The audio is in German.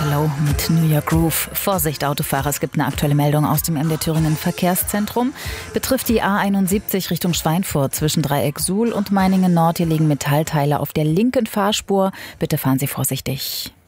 Hello mit New York Groove. Vorsicht, Autofahrer, es gibt eine aktuelle Meldung aus dem MD Thüringen Verkehrszentrum. Betrifft die A71 Richtung Schweinfurt zwischen Dreieck Suhl und Meiningen Nord. Hier liegen Metallteile auf der linken Fahrspur. Bitte fahren Sie vorsichtig.